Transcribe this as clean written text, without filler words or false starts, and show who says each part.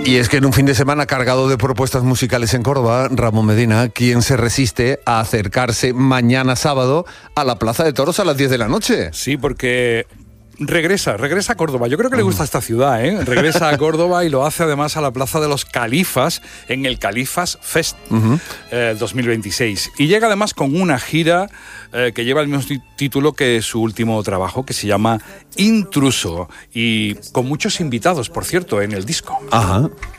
Speaker 1: Y es que en un fin de semana cargado de propuestas musicales en Córdoba, Ramón Medina, ¿quién se resiste a acercarse mañana sábado a la Plaza de Toros a las 10 de la noche?
Speaker 2: Sí, porque regresa a Córdoba. Yo creo que le gusta esta ciudad, ¿eh? Regresa a Córdoba y lo hace además a la Plaza de los Califas, en el Califas Fest 2026. Y llega además con una gira que lleva el mismo título que su último trabajo, que se llama Intruso, y con muchos invitados, por cierto, en el disco.
Speaker 1: Ajá.